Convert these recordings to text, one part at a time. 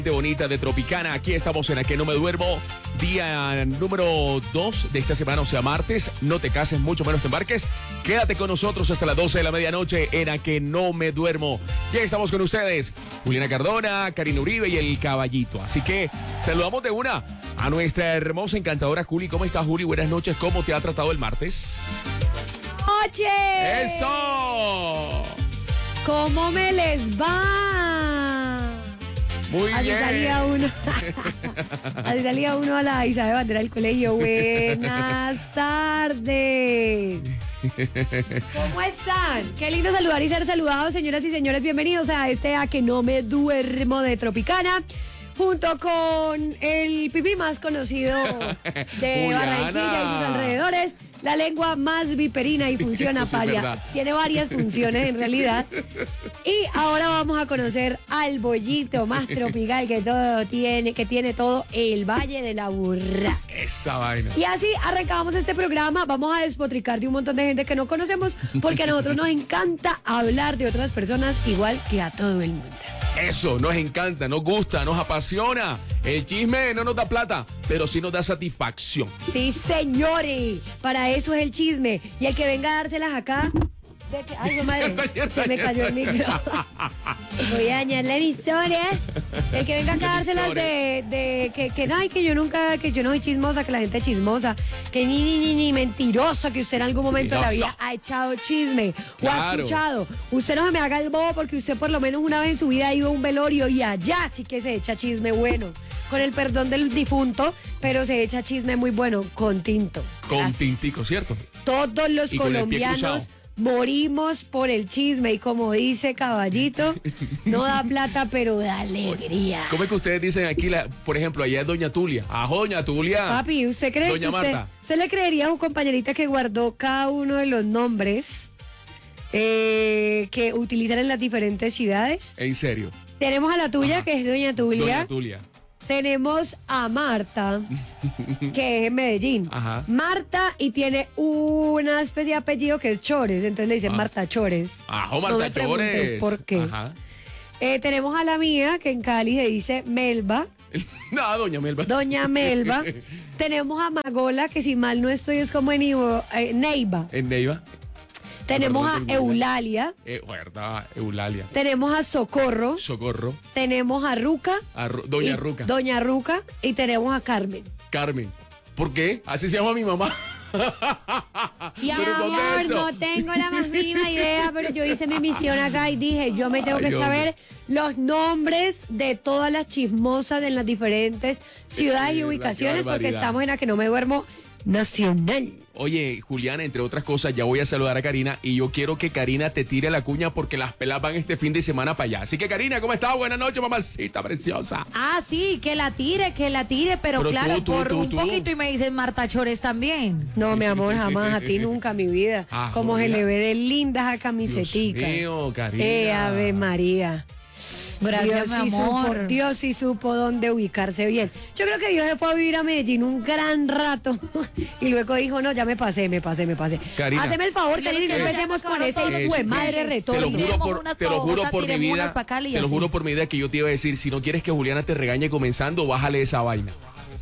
Bonita de Tropicana, aquí estamos en A Que No Me Duermo, día número 2 de esta semana, o sea martes. No te cases, mucho menos te embarques. Quédate con nosotros hasta las 12 de la medianoche en A Que No Me Duermo. Ya estamos con ustedes, Juliana Cardona, Karina Uribe y el Caballito. Así que saludamos de una a nuestra hermosa, encantadora Juli. ¿Cómo estás, Juli? Buenas noches, ¿cómo te ha tratado el martes? ¡Noche! ¡Eso! ¿Cómo me les va? Muy Así bien. salía uno. Así salía uno a la Isabel Bandera del colegio. Buenas tardes. ¿Cómo están? Qué lindo saludar y ser saludados, señoras y señores. Bienvenidos a este A Que No Me Duermo de Tropicana. Junto con el pipí más conocido de Juliana. Barranquilla y sus alrededores, la lengua más viperina y funciona Eso sí es paria. verdad. Tiene varias funciones en realidad. Y ahora vamos a conocer al bollito más tropical que tiene todo el Valle de la Burra. Esa vaina. Y así arrancamos este programa. Vamos a despotricar de un montón de gente que no conocemos, porque a nosotros nos encanta hablar de otras personas igual que a todo el mundo. Eso, nos encanta, nos gusta, nos apasiona. El chisme no nos da plata, pero sí nos da satisfacción. Sí, señores, para eso es el chisme. Y el que venga a dárselas acá... Ay, no, madre, se me cayó el micro. Voy a dañar la emisora. El que venga acá a dárselas que yo no soy chismosa, que la gente es chismosa, que ni mentirosa, que usted en algún momento de la vida ha echado chisme o ha Claro. escuchado. Usted no se me haga el bobo, porque usted por lo menos una vez en su vida ha ido a un velorio y allá sí que se echa chisme bueno. Con el perdón del difunto, pero se echa chisme muy bueno con tinto. Con Gracias. tintico, ¿cierto? Todos los Y con el pie colombianos cruzado. morimos por el chisme, y como dice Caballito, no da plata, pero da alegría. ¿Cómo es que ustedes dicen aquí, por ejemplo, allá es Doña Tulia? ¡Ajo, Doña Tulia! Papi, ¿usted cree Doña que Marta. usted le creería a su compañerita que guardó cada uno de los nombres que utilizan en las diferentes ciudades? En serio. Tenemos a la tuya, Ajá. que es Doña Tulia. Doña Tulia. Tenemos a Marta, que es en Medellín. Ajá. Marta, y tiene una especie de apellido que es Chores, entonces le dicen Marta Chores. ¡Ajo, No Marta me preguntes Chores! por qué. Ajá. Tenemos a la mía, que en Cali se dice Melba, No, Doña Melba. Doña Melba. Tenemos a Magola, que si mal no estoy es como en Neiva. En Neiva. Tenemos a Perdón, Eulalia. Verdad, Eulalia. Tenemos a Socorro. Socorro. Tenemos a Ruca. Doña y Ruca. Doña Ruca. Y tenemos a Carmen. Carmen. ¿Por qué? Así se llama mi mamá. Ya, Pero mi ¿dónde amor, eso? no tengo la más mínima idea, pero yo hice mi misión acá y dije, yo me tengo Ay, que hombre. saber los nombres de todas las chismosas en las diferentes ciudades y Qué ubicaciones, porque barbaridad. estamos en A Que No Me Duermo nacional. Oye, Juliana, entre otras cosas, ya voy a saludar a Karina y yo quiero que Karina te tire la cuña porque las pelas van este fin de semana para allá. Así que, Karina, ¿cómo estás? Buenas noches, mamacita preciosa. Ah, sí, que la tire, pero Pero claro, tú, por un tú. poquito, y me dicen Marta Chores también. No, mi amor, jamás, a ti nunca, mi vida. Ah, Como se Julia. le ve de linda esa Dios camisetica. mío, Karina. Ave María. Gracias, Dios mi sí amor. supo, Dios sí supo dónde ubicarse bien. Yo creo que Dios se fue a vivir a Medellín un gran rato y luego dijo, no, ya me pasé. Karina. Haceme el favor, Y Karina, y no luego empecemos con ese todos los hijo de chismes. madre Te lo retórico. juro Tiremos por, unas te lo juro pa' por mi Bogotá, tiremos vida. unas pa' Cali y Te lo así. juro por mi vida que yo te iba a decir, si no quieres que Juliana te regañe comenzando, bájale esa vaina.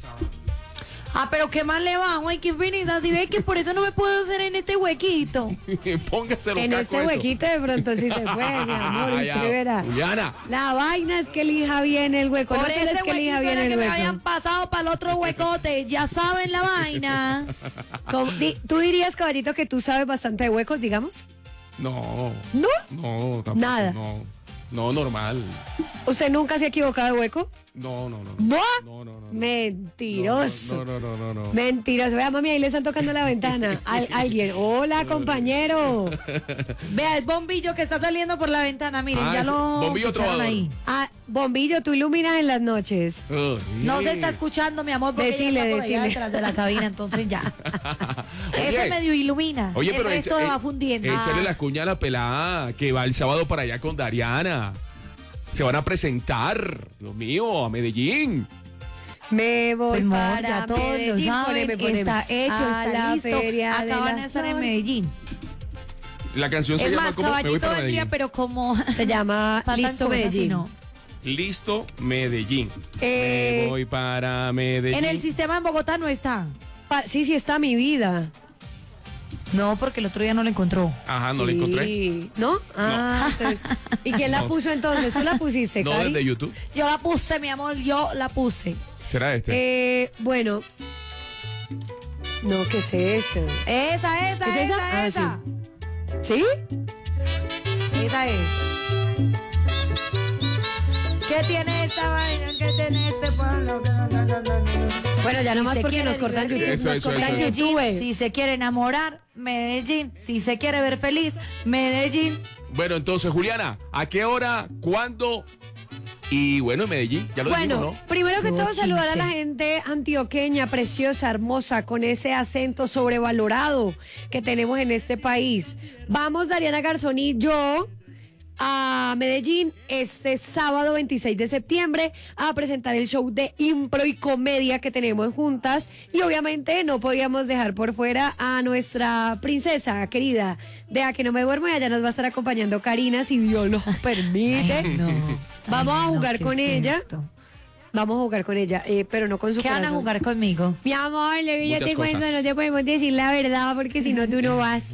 Ah, pero ¿qué más le va? Ay, qué penita, si ve que por eso no me puedo hacer en este huequito. Póngase los En cacos ese eso. huequito de pronto sí se fue, mi amor, Ah, y ya. usted verá. Juliana. La vaina es que elija bien el hueco, Por no solo ese es que elija huequito bien era el que me hueco. habían pasado para el otro huecote, ya saben la vaina. ¿Tú dirías, Caballito, que tú sabes bastante de huecos, digamos? No. ¿No? No, tampoco. Nada. No, normal. ¿Usted nunca se ha equivocado de hueco? No. ¿No? No. Mentiroso. No. Mentiroso. Vea, mami, ahí le están tocando la ventana. Alguien. Hola, compañero. Vea, el bombillo que está saliendo por la ventana, miren, Ah, ya ese lo bombillo escucharon trovador. ahí. Ah, Bombillo, tú iluminas en las noches. No se está escuchando, mi amor, porque Decile, ella está por allá decile. detrás de la cabina, entonces ya. Oye. Ese medio ilumina. Oye, pero el resto va fundiendo. échale la cuña a la pelada que va el sábado para allá con Dariana. Se van a presentar, Dios mío, a Medellín. Me voy Pues, amor, para ya todos lo Medellín, saben, está hecho, a está la listo. feria de Acaban las de estar en flores. Medellín. La canción se Es llama más, ¿Cómo? Me voy Caballito para vendría, Medellín. pero como Se llama pasan Listo cosas, Medellín. si no. Listo, Medellín. Me voy para Medellín. En el sistema en Bogotá no está. Sí está mi vida. No, porque el otro día no la encontró. Ajá, no la encontré. ¿No? Entonces. ¿Y quién la puso entonces? ¿Tú la pusiste, No, Cari? desde YouTube. Yo la puse, mi amor, yo la puse. ¿Será este? Bueno. No, ¿qué es eso? Esa, ¿Es esa? esa. ¿Sí? Esa es. ¿Qué tiene esta vaina? ¿Qué tiene este pueblo? Bueno, ya nomás se porque quiere nos cortan divertir, YouTube. Nos cortan Medellín. YouTube. Si se quiere enamorar, Medellín. Si se quiere ver feliz, Medellín. Bueno, entonces, Juliana, ¿a qué hora? ¿Cuándo? Y bueno, en Medellín, ya lo dijimos, ¿no? Primero que No, todo, saludar a chinche. la gente antioqueña, preciosa, hermosa, con ese acento sobrevalorado que tenemos en este país. Vamos, Dariana Garzón y yo, a Medellín este sábado 26 de septiembre a presentar el show de impro y comedia que tenemos juntas, y obviamente no podíamos dejar por fuera a nuestra princesa querida de A Que No Me Duermo, y allá nos va a estar acompañando Karina, si Dios lo permite. Ay, no. Vamos a jugar ¿qué con es ella. esto? Vamos a jugar con ella, pero no con su ¿Qué van a corazón. jugar conmigo? Mi amor, lo que yo Muchas te cuento, cosas. no te podemos decir la verdad porque si no tú no vas.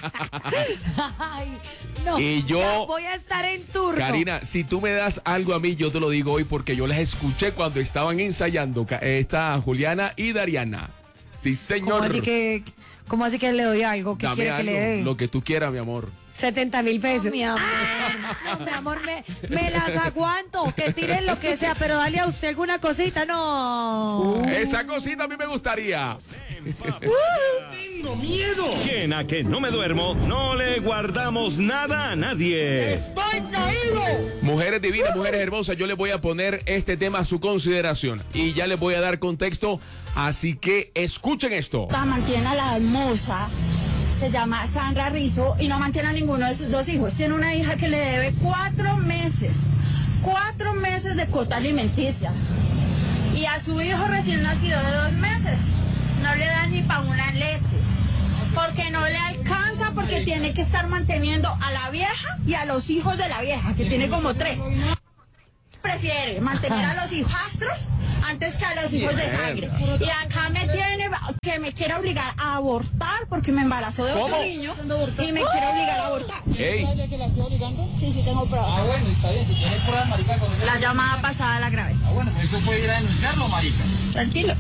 Ay, no. Y yo- ya voy a estar en turno. Karina, si tú me das algo a mí, yo te lo digo hoy porque yo las escuché cuando estaban ensayando esta Juliana y Dariana. Sí, señor. ¿Cómo así que le doy algo? ¿Qué Dame quiere que algo, le dé? lo que tú quieras, mi amor. 70,000 pesos. No, mi amor, no, mi amor, me las aguanto, que tiren lo que sea, pero dale a usted alguna cosita, no. Esa cosita a mí me gustaría. Tengo miedo. Quien A Que No Me Duermo no le guardamos nada a nadie. ¡Estoy caído! Mujeres divinas, mujeres hermosas, yo les voy a poner este tema a su consideración y ya les voy a dar contexto, así que escuchen esto. Mantiene a la hermosa, se llama Sandra Rizzo, y no mantiene a ninguno de sus dos hijos. Tiene una hija que le debe 4 meses de cuota alimenticia, y a su hijo recién nacido de 2 meses no le da ni para una leche, porque no le alcanza, porque tiene que estar manteniendo a la vieja y a los hijos de la vieja, que tiene como 3. Prefiere mantener a los hijastros antes que a los hijos de sangre. Y acá me tiene que me quiere obligar a abortar porque me embarazó de otro ¿Cómo? niño y me quiere obligar a abortar. Ey, ¿De que la estoy obligando? Sí, tengo pruebas. Ah, bueno, está bien. Si tienes pruebas, marica, con eso. La llamada pasada la grabé. Ah, bueno, eso puede ir a denunciarlo, marica. Tranquilo.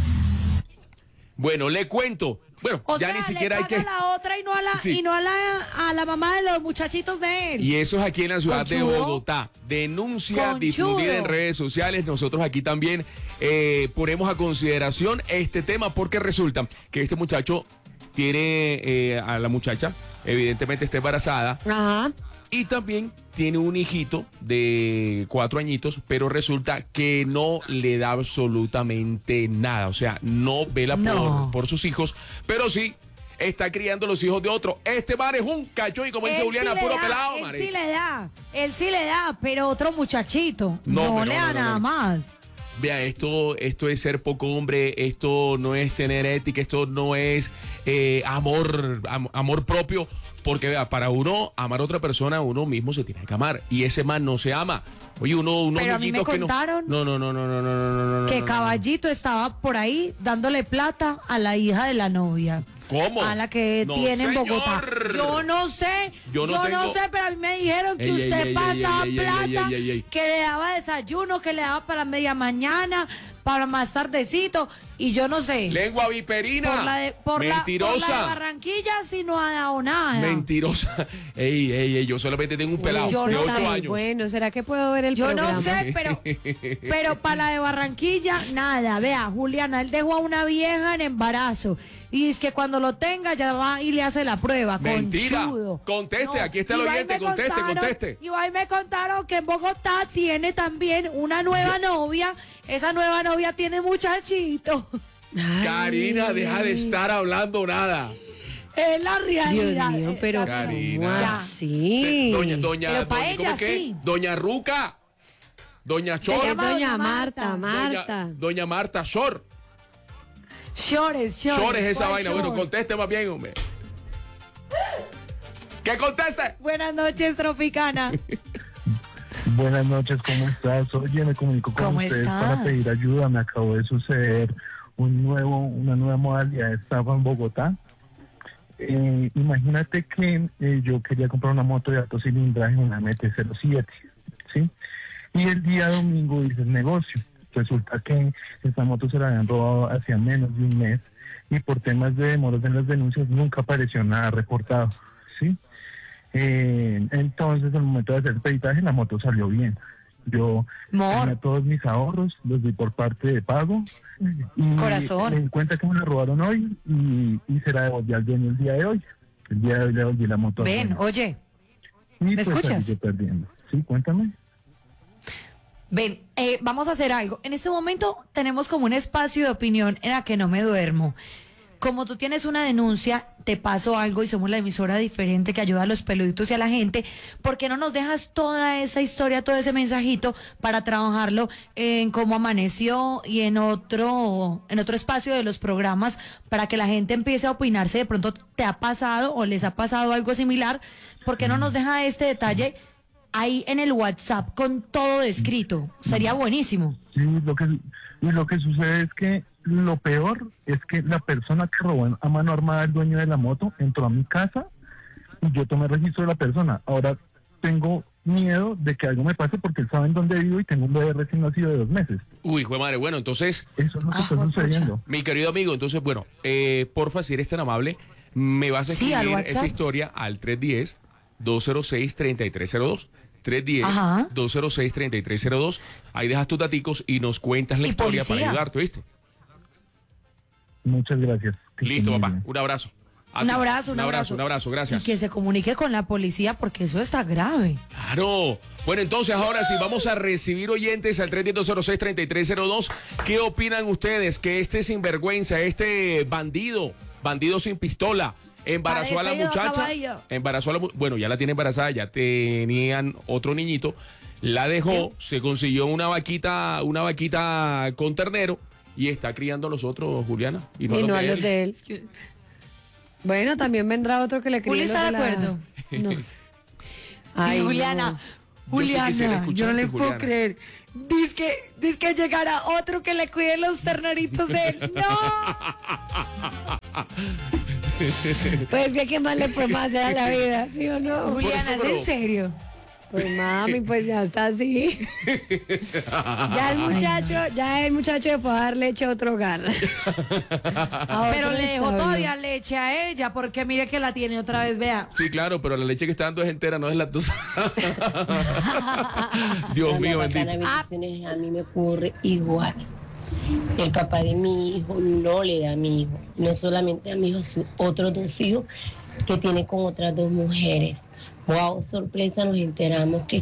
bueno, le cuento. Bueno, O ya sea, ni siquiera le hay que... paga a la otra y no a la, Sí. y no a la mamá de los muchachitos de él. Y eso es aquí en la ciudad de Conchudo. Bogotá. Denuncia Conchudo. difundida en redes sociales. Nosotros aquí también ponemos a consideración este tema porque resulta que este muchacho tiene a la muchacha, evidentemente está embarazada, Ajá. y también tiene un hijito de 4 añitos, pero resulta que no le da absolutamente nada. O sea, no vela No. por sus hijos, pero sí está criando los hijos de otro. Este man es un cacho y como dice Él Juliana, sí le puro da, pelado, él marica. él sí le da, pero otro muchachito No, no, pero le no, da no, nada no. más. Vea, esto es ser poco hombre, esto no es tener ética, esto no es amor propio, porque vea, para uno amar a otra persona, uno mismo se tiene que amar, y ese man no se ama. Oye, unos Pero a mí me ñoñitos que contaron no. Que no. Caballito estaba por ahí dándole plata a la hija de la novia. ¿Cómo? A la que No, tiene en señor. Bogotá. Yo no sé, Yo no tengo- sé, pero a mí me dijeron que Ey, usted ey, pasaba ey, ey, plata, ey. que le daba desayuno, que le daba para media mañana, para más tardecito, y yo no sé. Lengua viperina. Por la de Mentirosa. Barranquilla sí no ha dado nada. Mentirosa. Ey, yo solamente tengo un pelado Yo de no 8 sé. años. Bueno, ¿será que puedo ver el Yo programa? no sé, pero para la de Barranquilla, nada. Vea, Juliana, él dejó a una vieja en embarazo. Y es que cuando lo tenga ya va y le hace la prueba. Mentira. Conchudo. Conteste, aquí está el Y va y oyente, me conteste. Y ahí me contaron que en Bogotá tiene también una nueva novia. Esa nueva novia tiene muchachito. Ay. Karina, deja de estar hablando nada. Es la realidad. Dios mío, pero Karina. ¿cómo Ya. así? Doña, Pero pa' ¿cómo ella que? sí. Doña Ruca. Doña Se Chor. Es llama doña doña Marta, Marta. Marta. Doña Marta Shor. Shores. Shor es esa ¿cuál vaina. Bueno, short? conteste más bien, hombre. ¿Qué conteste? Buenas noches, Tropicana. Buenas noches, ¿cómo estás? Oye, me comunico con ¿Cómo ustedes estás? para pedir ayuda. Me acabó de suceder una nueva modalidad de estafa en Bogotá. Imagínate que yo quería comprar una moto de alto cilindraje, una MT-07, ¿sí? Y el día domingo hice el negocio. Resulta que esta moto se la habían robado hacía menos de un mes y por temas de demoras en las denuncias nunca apareció nada reportado, ¿sí? Entonces, al momento de hacer el peritaje, la moto salió bien. Yo tenía todos mis ahorros, los di por parte de pago. Y Corazón. me di cuenta que me la robaron hoy y se la devolví al dueño el día de hoy. El día de hoy le devolví la moto. Ven, oye, ¿me escuchas? Salí perdiendo. Sí, cuéntame. Ven, vamos a hacer algo. En este momento tenemos como un espacio de opinión en la que no me duermo. Como tú tienes una denuncia, te paso algo y somos la emisora diferente que ayuda a los peluditos y a la gente. ¿Por qué no nos dejas toda esa historia, todo ese mensajito para trabajarlo en cómo amaneció y en otro espacio de los programas para que la gente empiece a opinarse? De pronto te ha pasado o les ha pasado algo similar. ¿Por qué no nos deja este detalle ahí en el WhatsApp con todo descrito? Sería buenísimo. Sí, lo que sucede es que lo peor es que la persona que robó a mano armada, el dueño de la moto, entró a mi casa y yo tomé registro de la persona. Ahora tengo miedo de que algo me pase porque él sabe en dónde vivo y tengo un bebé recién nacido de 2 meses. Uy, hijo de madre, bueno, entonces... Eso es lo que está sucediendo. Mi querido amigo, entonces, bueno, porfa, si eres tan amable, me vas a escribir esa historia al 310-206-3302. 310-206-3302. Ahí dejas tus daticos y nos cuentas la historia para ayudarte, ¿viste? Muchas gracias. Listo, papá. Un abrazo. Un abrazo, gracias. Y que se comunique con la policía porque eso está grave. Claro. Bueno, entonces ahora sí vamos a recibir oyentes al 310-206-3302. ¿Qué opinan ustedes? Que este sinvergüenza, este bandido sin pistola, embarazó a la muchacha. Bueno, ya la tiene embarazada, ya tenían otro niñito. La dejó, se consiguió una vaquita con ternero y está criando a los otros, Juliana. Y no a los de él. Bueno, también vendrá otro que le críe. ¿Juli está de acuerdo? No. Ay, Juliana, yo no le puedo creer. Dice que llegará otro que le cuide los terneritos de él. ¡No! Pues que qué más le puede hacer a la vida, ¿sí o no? Juliana, ¿es en serio? Pues mami, pues ya está así. Ya el muchacho le puede dar leche a otro hogar. Pero le dejó todavía leche a ella, porque mire que la tiene otra vez, vea. Sí, claro, pero la leche que está dando es entera, no es lactosa. Dios mío, bendito. A mí me ocurre igual. El papá de mi hijo no le da a mi hijo, no solamente a mi hijo, sus otros 2 hijos que tiene con otras 2 mujeres. Wow, sorpresa, nos enteramos que